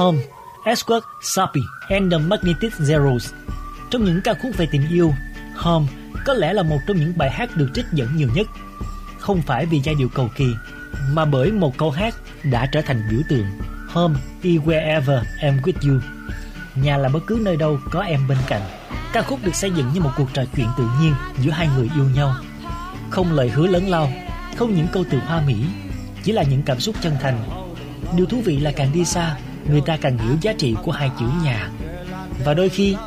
Home, Escort, Sappy and the Magnetic Zeros. Trong những ca khúc về tình yêu, Home có lẽ là một trong những bài hát được trích dẫn nhiều nhất. Không phải vì giai điệu cầu kỳ, mà bởi một câu hát đã trở thành biểu tượng. Home is wherever I'm with you. Nhà là bất cứ nơi đâu có em bên cạnh. Ca khúc được xây dựng như một cuộc trò chuyện tự nhiên giữa hai người yêu nhau. Không lời hứa lớn lao, không những câu từ hoa mỹ, chỉ là những cảm xúc chân thành. Điều thú vị là càng đi xa, người ta càng hiểu giá trị của hai chữ nhà. Và đôi khi